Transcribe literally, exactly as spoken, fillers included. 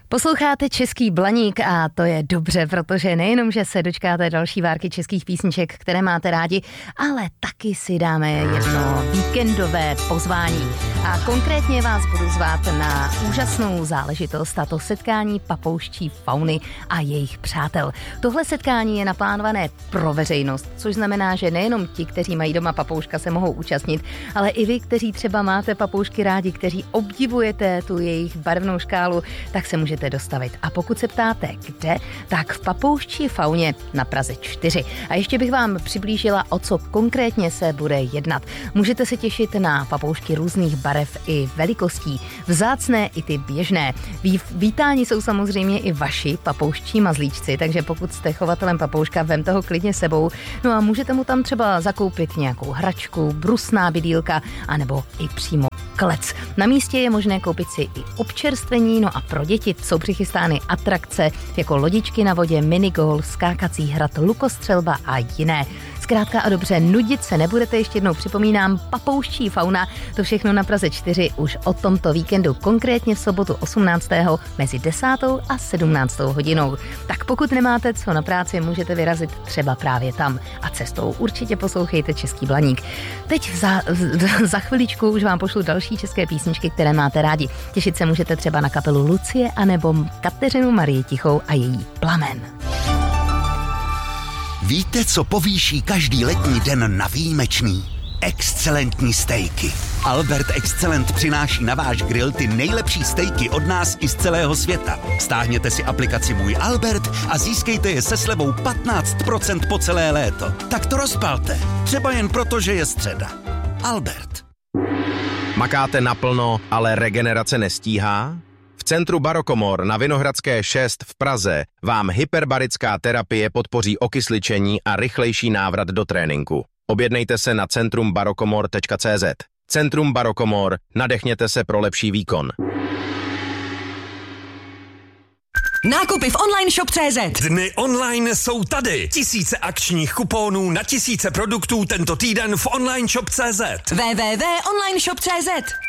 Posloucháte Český blaník a to je dobře, protože nejenom, že se dočkáte další várky českých písniček, které máte rádi, ale taky si dáme jedno víkendové pozvání. A konkrétně vás budu zvát na úžasnou záležitost, a to setkání papouští fauny a jejich přátel. Tohle setkání je naplánované pro veřejnost, což znamená, že nejenom ti, kteří mají doma papouška, se mohou účastnit, ale i vy, kteří třeba máte papoušky rádi, kteří obdivujete tu jejich barevnou škálu, tak se můžete dostavit. A pokud se ptáte, kde, tak v papouští fauně na Praze čtyři. A ještě bych vám přiblížila, o co konkrétně se bude jednat. Můžete se těšit na papoušky různých barev i velikostí, vzácné i ty běžné. Ví, vítáni jsou samozřejmě i vaši papouští mazlíčci, takže pokud jste chovatelem papouška, vemte ho klidně sebou. No a můžete mu tam třeba zakoupit nějakou hračku, brusná bydýlka, anebo i přímo klec. Na místě je možné koupit si i občerstvení, no a pro děti jsou přichystány atrakce jako lodičky na vodě, minigolf, skákací hrad, lukostřelba a jiné. Zkrátka a dobře, nudit se nebudete, ještě jednou připomínám, papouští fauna, to všechno na Praze čtyři už o tomto víkendu, konkrétně v sobotu osmnáctého mezi desátou a sedmnáctou hodinou. Tak pokud nemáte co na práci, můžete vyrazit třeba právě tam a cestou určitě poslouchejte Český blaník. Teď za, za chviličku už vám pošlu další české písničky, které máte rádi. Těšit se můžete třeba na kapelu Lucie anebo Kateřinu Marii Tichou a její Plamen. Víte, co povýší každý letní den na výjimečný? Excelentní stejky. Albert Excellent přináší na váš grill ty nejlepší stejky od nás i z celého světa. Stáhněte si aplikaci Můj Albert a získejte je se slevou patnáct procent po celé léto. Tak to rozpalte. Třeba jen proto, že je středa. Albert. Makáte naplno, ale regenerace nestíhá? V centru Barokomor na Vinohradské šest v Praze vám hyperbarická terapie podpoří okysličení a rychlejší návrat do tréninku. Objednejte se na centrum barokomor tečka cé zet. Centrum Barokomor, nadechněte se pro lepší výkon. Nákupy v online shop tečka cé zet. Dny online jsou tady. Tisíce akčních kuponů na tisíce produktů tento týden v online shop tečka cé zet. w w w tečka online shop tečka cé zet.